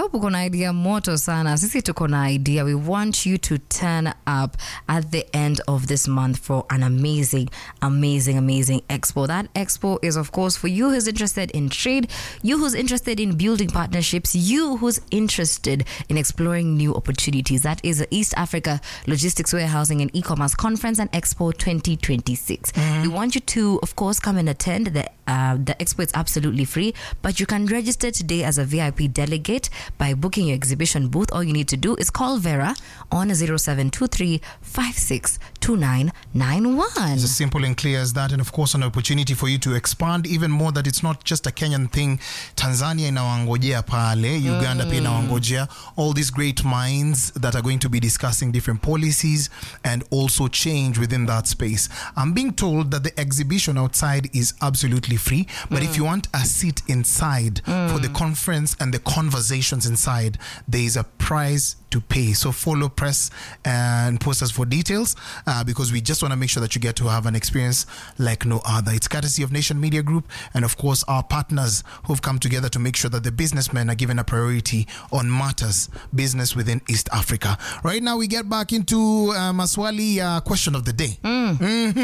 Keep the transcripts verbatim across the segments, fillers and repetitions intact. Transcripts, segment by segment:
hope uko na idea moto sana. Sisi tuko na idea. We want you to turn up at the end of this month for an amazing, amazing, amazing expo. That expo is, of course, for you who's interested in trade, you who's interested in building partnerships, you who's interested in exploring new opportunities. That is the East Africa Logistics, Warehousing and E-commerce Conference and Expo twenty twenty-six. Mm-hmm. We want you to, of course, come and attend. The, uh, the expo is absolutely free, but you can register today as a V I P delegate by booking your exhibition booth. All you need to do is call Vera on zero seven two three five six two nine nine one. It's as simple and clear as that, and of course an opportunity for you to expand even more, that it's not just a Kenyan thing. Tanzania inawangojea pale, Uganda mm. pia inawangojea, all these great minds that are going to be discussing different policies and also change within that space. I'm being told that the exhibition outside is absolutely free, but mm. if you want a seat inside mm. for the conference and the conversations inside, there is a price to pay. So follow press and posters for details, uh, because we just want to make sure that you get to have an experience like no other. It's courtesy of Nation Media Group and of course our partners who've come together to make sure that the businessmen are given a priority on matters business within East Africa. Right now we get back into uh, Maswali uh, question of the day. Mm.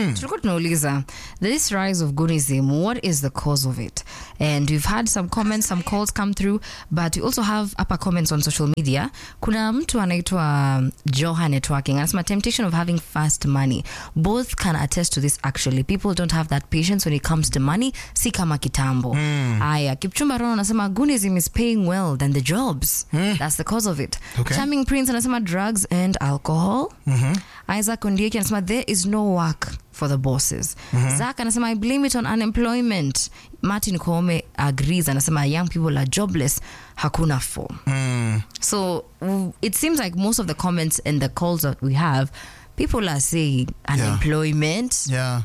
Mm-hmm. This rise of Gunism, what is the cause of it? And we've had some comments, some calls come through, but we also have upper comments on social media. Kuna mtu anaitwa Joha Networking anasema temptation of having fast money. Both can attest to this actually. People don't have that patience when it comes to money. Si kama kitambo. Mm. Aya, Kipchumba Rono anasema Gunism is paying well than the jobs. Mm. That's the cause of it. Okay. Charming Prince anasema drugs and alcohol. Mm-hmm. Isaac Ondieki anasema there is no work for the bosses. Mm-hmm. Zach anasema I blame it on unemployment. Martin Kome agrees anasema young people are jobless, hakuna form. Mm. So it seems like most of the comments and the calls that we have, people are saying unemployment. Yeah. yeah.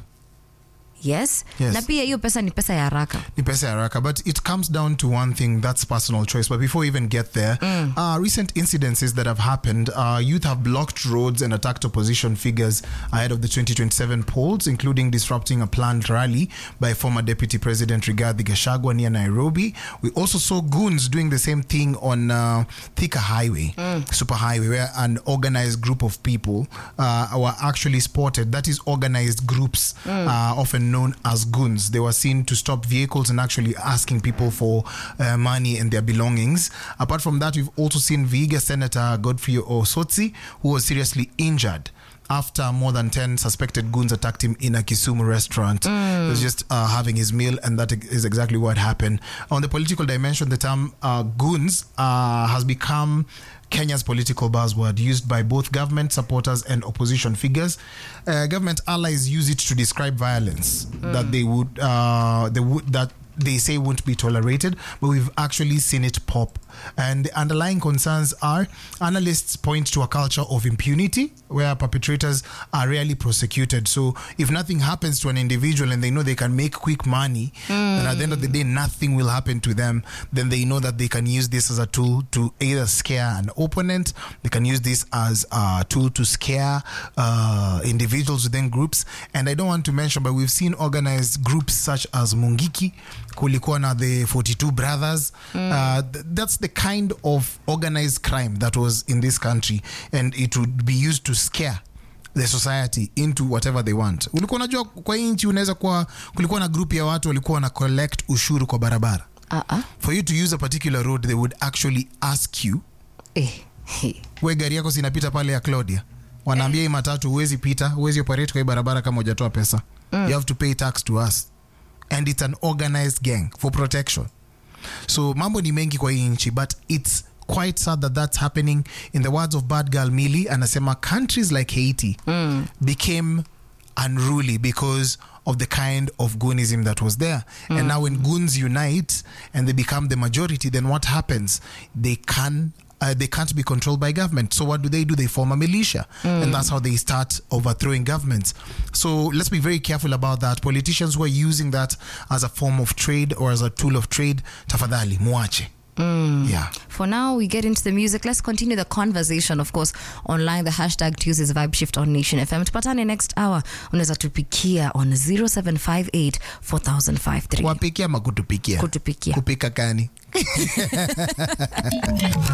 Yes. yes. Na pia hiyo pesa ni pesa ya haraka. Ni pesa ya haraka, but it comes down to one thing, that's personal choice. But before we even get there, mm. uh, recent incidences that have happened, uh, youth have blocked roads and attacked opposition figures ahead of the twenty twenty-seven polls, including disrupting a planned rally by former Deputy President Rigathi Gachagua near Nairobi. We also saw goons doing the same thing on uh, Thika Highway, mm. Super Highway, where an organized group of people uh, were actually spotted. That is organized groups, mm. uh, often known as goons. They were seen to stop vehicles and actually asking people for uh, money and their belongings. Apart from that, we've also seen Vihiga Senator Godfrey Osotsi, who was seriously injured after more than ten suspected goons attacked him in a Kisumu restaurant. Mm. He was just uh, having his meal, and that is exactly what happened. On the political dimension, the term uh, goons uh, has become Kenya's political buzzword, used by both government supporters and opposition figures. Uh, government allies use it to describe violence mm. that they would, uh, they would that they say won't be tolerated, but we've actually seen it pop. And the underlying concerns are, analysts point to a culture of impunity where perpetrators are rarely prosecuted. So if nothing happens to an individual and they know they can make quick money, mm. and at the end of the day nothing will happen to them, then they know that they can use this as a tool to either scare an opponent, they can use this as a tool to scare uh, individuals within groups. And I don't want to mention, but we've seen organized groups such as Mungiki, kulikuwa na the forty-two brothers. Mm. Uh, th- that's the kind of organized crime that was in this country, and it would be used to scare the society into whatever they want. Ulikuwa unajua kwa nchi unaweza kuwa kulikuwa na group ya watu walikuwa na collect ushuru kwa barabara. Uh-uh. For you to use a particular road, they would actually ask you, eh, hey. we gari yako sinapita pale ya Claudia, wanaambia hii matatu huwezi pita, huwezi operate kwa hii barabara kama hujatoa pesa. Mm. You have to pay tax to us. And it's an organized gang for protection. So mambo ni mengi kwa hii nchi, but it's quite sad that that's happening. In the words of Bad Girl Millie, anasema countries like Haiti mm. became unruly because of the kind of goonism that was there. Mm. And now when goons unite and they become the majority, then what happens? They can Uh, they can't be controlled by government. So what do they do? They form a militia. Mm. And that's how they start overthrowing governments. So let's be very careful about that. Politicians who are using that as a form of trade or as a tool of trade, tafadhali, muache. Mm. Yeah. For now, we get into the music. Let's continue the conversation, of course, online. The hashtag Tuesdays Vibe Shift on Nation F M. Tupatane next hour. Unaweza tupikia on zero seven five eight four thousand five three. Wapikia ama kutupikia? Kutupikia. Kupika kani?